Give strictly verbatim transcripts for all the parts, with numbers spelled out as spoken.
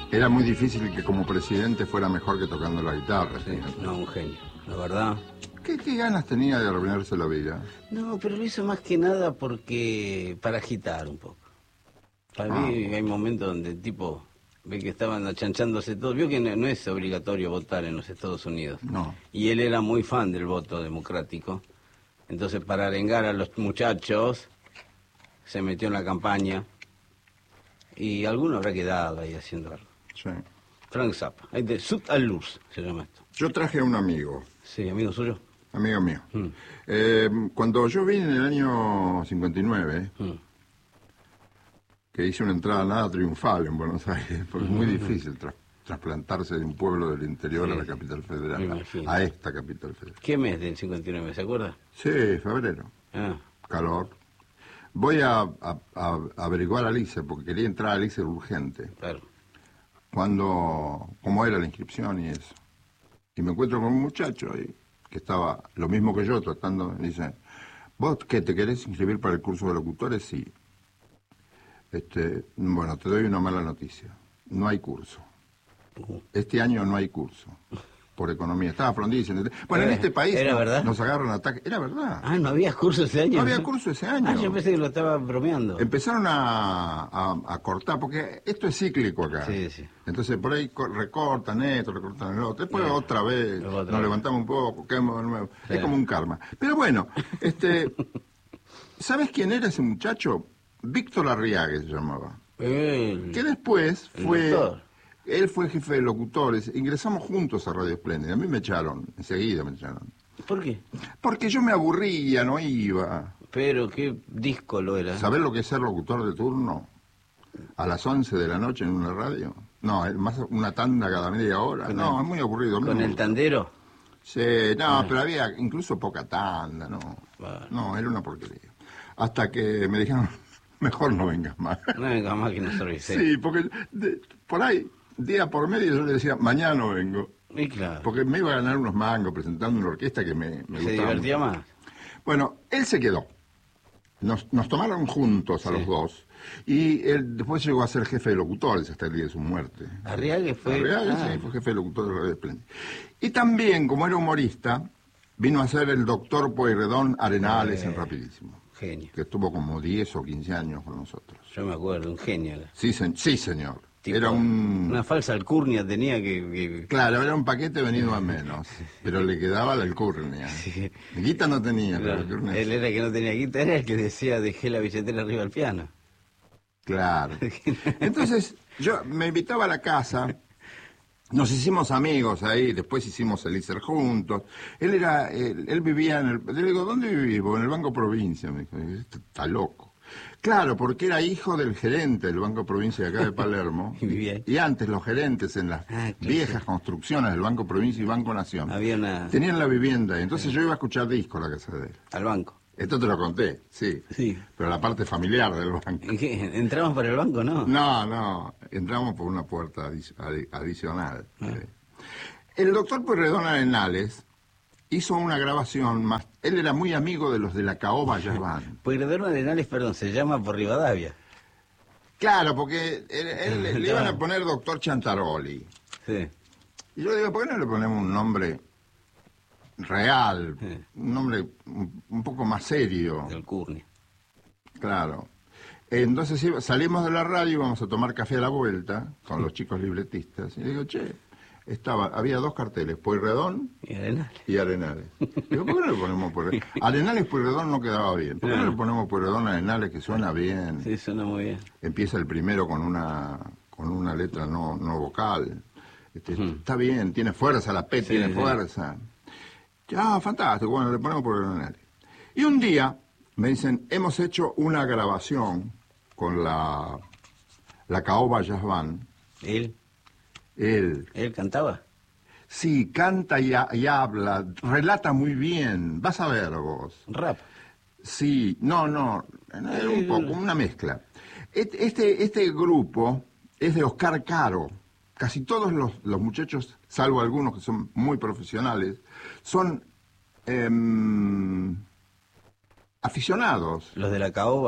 Era muy difícil que como presidente fuera mejor que tocando la guitarra. Sí, no, un genio, la verdad. ¿Qué, qué ganas tenía de arruinarse la vida? No, pero lo hizo más que nada porque para agitar un poco. Para Ah, mí hay momentos donde el tipo ve que estaban achanchándose todo. Vio que no, no es obligatorio votar en los Estados Unidos. no. Y él era muy fan del voto democrático. Entonces, para arengar a los muchachos, se metió en la campaña. Y alguno habrá quedado ahí haciendo algo. Sí. Frank Zappa, ahí de Sud al Luz se llama esto. Yo traje a un amigo, Sí, amigo suyo. amigo mío. Mm. Eh, cuando yo vine en el año cincuenta y nueve, Mm. que hice una entrada nada triunfal en Buenos Aires, porque es muy difícil tra- trasplantarse de un pueblo del interior Sí, a la sí. capital Me federal, imagino. a esta capital federal. ¿Qué mes del cincuenta y nueve, se acuerda? Sí, febrero, Ah, calor. Voy a, a- a averiguar a Alice, porque quería entrar a Alice urgente, claro. cuando, cómo era la inscripción y eso. Y me encuentro con un muchacho ahí, que estaba lo mismo que yo, tratando, me dice, ¿vos qué, te querés inscribir para el curso de locutores? Sí. Este, bueno, te doy una mala noticia. No hay curso. Uh. Este año no hay curso. Por economía. Estaba Frondizi. Bueno, en Era- este país ¿era nos, verdad? nos agarran ataques. Era verdad. Ah, ¿no había curso ese año? No había curso ese año. Ah, yo pensé que lo estaba bromeando. Empezaron a, a- a cortar, porque esto es cíclico acá. Sí, sí. Entonces por ahí co- recortan esto, recortan el otro. Después Sí. otra vez Luego otra nos vez. levantamos un poco, caemos de nuevo. Sí. Es como un karma. Pero bueno, este, ¿sabes quién era ese muchacho? Víctor Arriague se llamaba. El- Que después el fue... doctor. Él fue jefe de locutores. Ingresamos juntos a Radio Espléndida. A mí me echaron, enseguida me echaron. ¿Por qué? Porque yo me aburría, no iba. Pero qué disco lo era. ¿Sabés lo que es ser locutor de turno? A las once de la noche en una radio. No, es más una tanda cada media hora. Con No, el- es muy aburrido. A mí ¿Con no me el gusta. tandero? Sí, no, pero había incluso poca tanda, no. Bueno. No, era una porquería. Hasta que me dijeron, mejor no vengas más. No venga más que nos avise. Sí, porque de- por ahí, día por medio, yo le decía, mañana no vengo. Y claro. Porque me iba a ganar unos mangos presentando una orquesta que me, me ¿Se gustaba divertía mucho. más? Bueno, él se quedó. Nos, nos tomaron juntos a Sí. los dos. Y él después llegó a ser jefe de locutores hasta el día de su muerte. Arriague fue... Arriague, ah, sí, fue jefe de locutores de Radio Espléndida. Y también, como era humorista, vino a ser el doctor Pueyrredón Arenales Eh. en Rapidísimo. genio. Que estuvo como diez o quince años con nosotros. Yo me acuerdo, un genio. era. Sí, se- sí señor. Tipo, Era un... Una falsa alcurnia tenía que... que- Claro, era un paquete venido a menos, pero le quedaba la alcurnia. Sí. Guita no tenía, pero Claro, alcurnia él sí. era el que no tenía guita, era el que decía dejé la billetera arriba del piano. Claro. Entonces, yo me invitaba a la casa, nos hicimos amigos ahí, después hicimos el I C E R juntos. Él era, él, él vivía en el... Le digo, ¿dónde vivís? En el Banco Provincia, me dijo. Este está loco. Claro, porque era hijo del gerente del Banco Provincia de acá de Palermo. Y vivía ahí. Y antes los gerentes en las Ah, claro, viejas sí. construcciones del Banco Provincia y Banco Nación Había una... tenían la vivienda. Y entonces yo iba a escuchar disco a la casa de él. al banco. Esto te lo conté, sí. Sí. Pero la parte familiar del banco. ¿En qué? ¿Entramos por el banco, no? No, no, entramos por una puerta adi- adi- adicional. Ah. El doctor Pueyrredón Arenales hizo una grabación más. Él era muy amigo de los de la Caoba Jazz Band. Pueyrredón Arenales, perdón, se llama por Rivadavia. Claro, porque él- él- le iban a poner doctor Chantaroli. Sí. Y yo le digo, ¿por qué no le ponemos un nombre real? Sí. Un nombre un, un poco más serio. Del Curnia. Claro. Entonces iba- salimos de la radio, íbamos a tomar café a la vuelta con los chicos libretistas. Y le digo, che, estaba, había dos carteles, Pueyrredón Y Arenales. y Arenales. Digo, ¿por qué no le ponemos Pueyrredón? Arenales Pueyrredón no quedaba bien. ¿Por qué no le ponemos Pueyrredón Arenales, que suena bien? Sí, suena muy bien. Empieza el primero con una con una letra no, no vocal. Este, Ujú. Está bien, tiene fuerza, la P Sí, tiene sí. fuerza. Ah, fantástico, bueno, le ponemos Pueyrredón Arenales. Y un día me dicen, hemos hecho una grabación con la, la Caoba Jazz Band. ¿Él? Él, ¿Él cantaba? sí, canta y, ha- y habla, relata muy bien, vas a ver vos. Rap. Sí, no, no, es un poco, una mezcla. Este, este, este grupo es de Oscar Caro. Casi todos los, los muchachos, salvo algunos que son muy profesionales, son em, aficionados. Los de la caoba.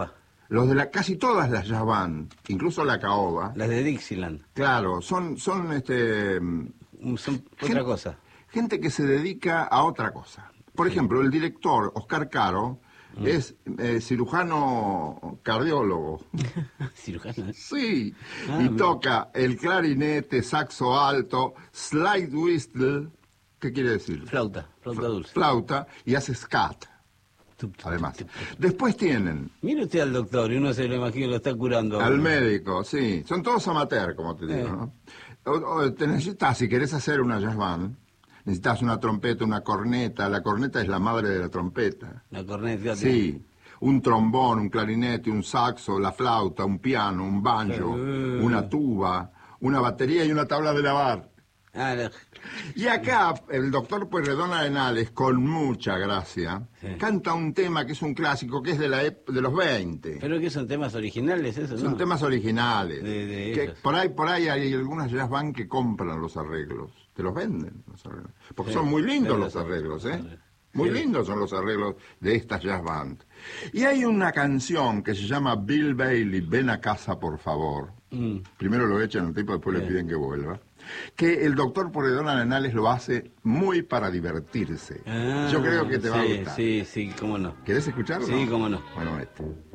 los de la casi todas las jazz band, incluso la caoba, Las de Dixieland. claro, son, son este, Son otra Gen- cosa. gente que se dedica a otra cosa. Por ejemplo, el director, Oscar Caro, Mm. es eh, cirujano cardiólogo. Cirujano. ¿eh? Sí, Ah, y mira. toca el clarinete, saxo alto, slide whistle, ¿qué quiere decir? Flauta, flauta dulce. Flauta, y hace scat, Tup, tup, además. tup, tup. Después tienen Mire usted al doctor y uno se lo imagina, lo está curando. a al uno. médico, sí, son todos amateur, como te digo, Eh. ¿no? O- o te necesitas, si querés hacer una jazz band, necesitas una trompeta, una corneta, la corneta es la madre de la trompeta. La corneta. Sí, un trombón, un clarinete, un saxo, la flauta, un piano, un banjo, Eh. una tuba, una batería y una tabla de lavar. Ah, la- Y acá el doctor Pueyrredón Arenales, con mucha gracia, Sí. canta un tema que es un clásico, que es de la ep- de los veinte. Pero que son temas originales, eso, Son ¿no? temas originales. De- de que ellos. por ahí por ahí hay algunas jazz band que compran los arreglos, te los venden los arreglos, porque Sí, son muy lindos sí, los los arreglos, ¿eh? arreglos. Muy Sí. lindos son los arreglos de estas jazz band. Y hay una canción que se llama Bill Bailey, Ven a casa por favor. Mm. Primero lo echan al tipo, después le Sí. piden que vuelva. Que el doctor Pueyrredón Arenales lo hace muy para divertirse. Ah, Yo creo que te va a sí, gustar. Sí, sí, cómo no. ¿Querés escucharlo? Sí, cómo no. Bueno, este.